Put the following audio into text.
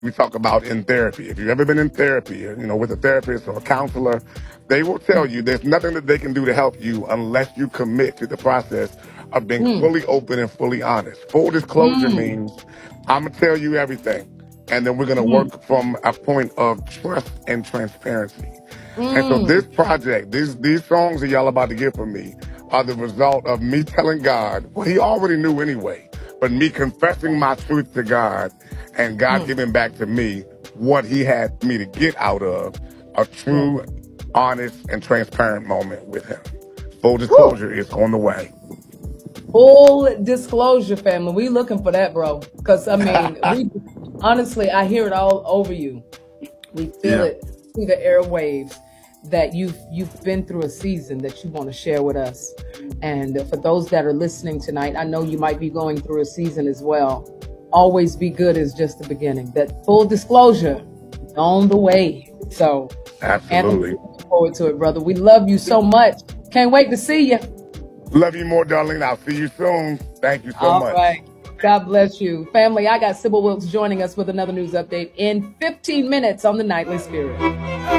we talk about in therapy. If you've ever been in therapy, with a therapist or a counselor, they will tell you there's nothing that they can do to help you unless you commit to the process of being Mm, fully open and fully honest. Full disclosure mm, means I'm going to tell you everything, and then we're going to mm, work from a point of trust and transparency. And so this mm, project, these songs that y'all about to get from me are the result of me telling God what he already knew anyway, but me confessing my truth to God and God mm. giving back to me what he had me to get out of a Yeah. true, honest, and transparent moment with him. Full Whew. disclosure is on the way. Full disclosure, family. We looking for that, bro. Because I mean, we honestly, I hear it all over you. We feel Yeah, it through the airwaves that you've been through a season that you want to share with us. And for those that are listening tonight, I know you might be going through a season as well. Always be good is just the beginning. That full disclosure on the way. So, Anthony, absolutely. looking forward to it, brother. We love you so much. Can't wait to see you. Love you more, darling. I'll see you soon. Thank you so All much. right. God bless you. Family, I got Sybil Wilkes joining us with another news update in 15 minutes on the Nightly Spirit.